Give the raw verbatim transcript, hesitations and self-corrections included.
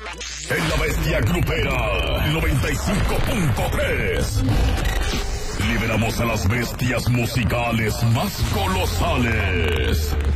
En la bestia grupera noventa y cinco punto tres. Liberamos a las bestias musicales más colosales.